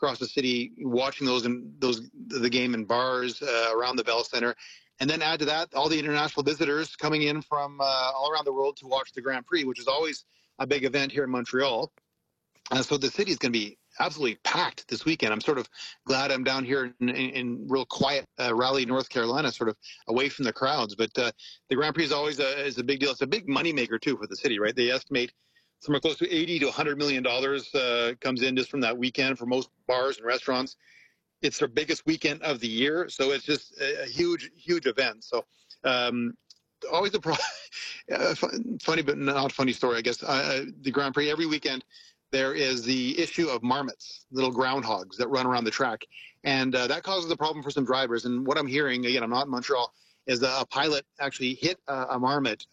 across the city watching the game in bars around the Bell Center. And then add to that all the international visitors coming in from all around the world to watch the Grand Prix, which is always a big event here in Montreal. So the city is going to be absolutely packed this weekend. I'm sort of glad I'm down here in real quiet Raleigh, North Carolina, sort of away from the crowds. But the Grand Prix is always is a big deal. It's a big moneymaker, too, for the city, right? They estimate somewhere close to $80 to $100 million comes in just from that weekend for most bars and restaurants. It's their biggest weekend of the year, so it's just a huge, huge event. So always funny but not funny story, I guess. The Grand Prix, every weekend, there is the issue of marmots, little groundhogs that run around the track. And that causes a problem for some drivers. And what I'm hearing, again, I'm not in Montreal, is that a pilot actually hit a marmot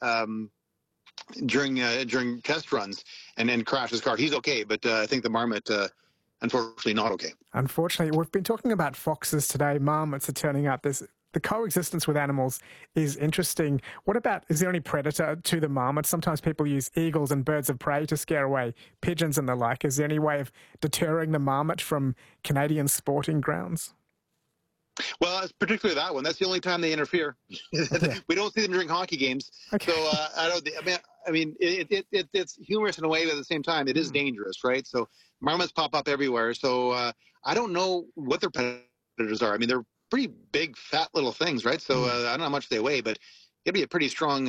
during test runs and then crashed his car. He's okay, but I think the marmot... unfortunately not okay. Unfortunately, we've been talking about foxes today. Marmots are turning up. The coexistence with animals is interesting. What about, is there any predator to the marmot? Sometimes people use eagles and birds of prey to scare away pigeons and the like. Is there any way of deterring the marmot from Canadian sporting grounds? Well, it's particularly that one. That's the only time they interfere. We don't see them during hockey games. Okay. So I mean, it's humorous in a way, but at the same time, it is dangerous, right? So marmots pop up everywhere. So I don't know what their predators are. I mean, they're pretty big, fat little things, right? So I don't know how much they weigh, but it'd be a pretty strong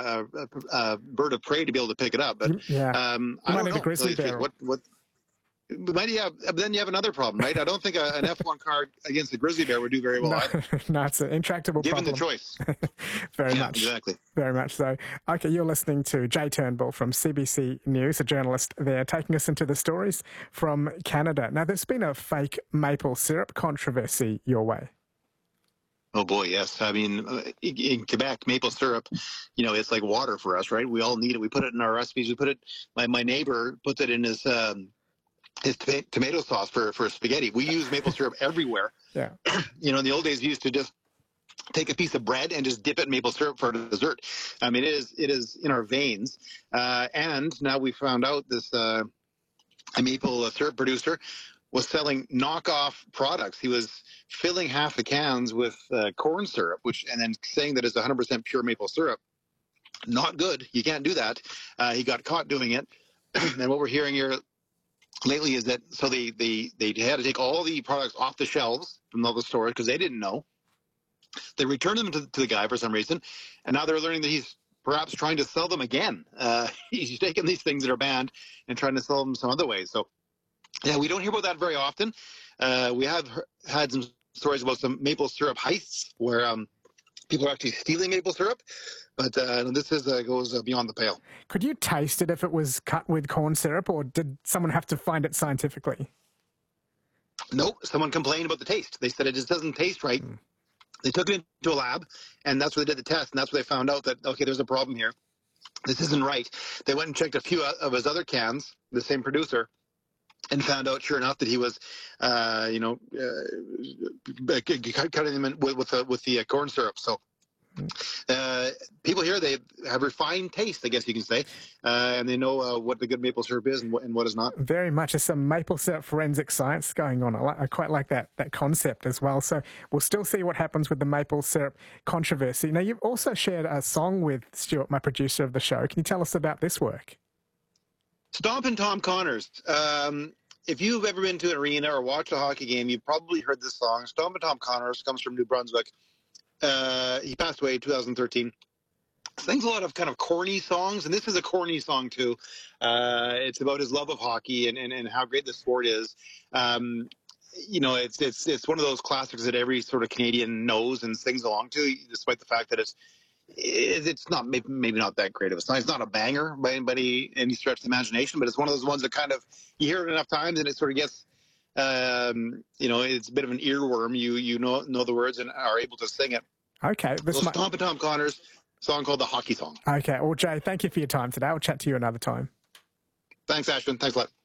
bird of prey to be able to pick it up. But I don't know. A grizzly bear. But then you have another problem, right? I don't think an F1 car against a grizzly bear would do very well either. No, it's an intractable problem. Given the choice. Very much. Exactly. Very much so. Okay, you're listening to Jay Turnbull from CBC News, a journalist there, taking us into the stories from Canada. Now, there's been a fake maple syrup controversy your way. Oh, boy, yes. I mean, in Quebec, maple syrup, it's like water for us, right? We all need it. We put it in our recipes. We put it, my neighbor puts it in his tomato sauce for spaghetti. We use maple syrup everywhere. Yeah. In the old days, we used to just take a piece of bread and just dip it in maple syrup for dessert. I mean, it is in our veins. And now we found out this a maple syrup producer was selling knockoff products. He was filling half the cans with corn syrup, and then saying that it's 100% pure maple syrup. Not good. You can't do that. He got caught doing it. And what we're hearing here lately is that they had to take all the products off the shelves from all the stores because they didn't know. They returned them to the guy for some reason, and now they're learning that he's perhaps trying to sell them again. He's taking these things that are banned and trying to sell them some other way. So, yeah, we don't hear about that very often. We have had some stories about some maple syrup heists where people are actually stealing maple syrup, but this goes beyond the pale. Could you taste it if it was cut with corn syrup, or did someone have to find it scientifically? No, someone complained about the taste. They said it just doesn't taste right. They took it into a lab, and that's where they did the test, and that's where they found out that, okay, there's a problem here. This isn't right. They went and checked a few of his other cans, the same producer, and found out, sure enough, that he was, cutting them in with the corn syrup. So people here, they have refined taste, I guess you can say, and they know what the good maple syrup is and what is not. Very much. There's some maple syrup forensic science going on. I quite like that concept as well. So we'll still see what happens with the maple syrup controversy. Now, you've also shared a song with Stuart, my producer of the show. Can you tell us about this work? Stompin' Tom Connors. If you've ever been to an arena or watched a hockey game, you've probably heard this song. Stompin' Tom Connors comes from New Brunswick. He passed away in 2013. Sings a lot of kind of corny songs, and this is a corny song too. It's about his love of hockey and how great the sport is. It's one of those classics that every sort of Canadian knows and sings along to, despite the fact that it's not maybe not that great of a song. It's not a banger by any stretch of the imagination, but it's one of those ones that kind of, you hear it enough times and it sort of gets, it's a bit of an earworm. You know the words and are able to sing it. Okay. Stompin' Tom Connors, song called The Hockey Song. Okay. Well, Jay, thank you for your time today. I'll chat to you another time. Thanks, Ashwin. Thanks a lot.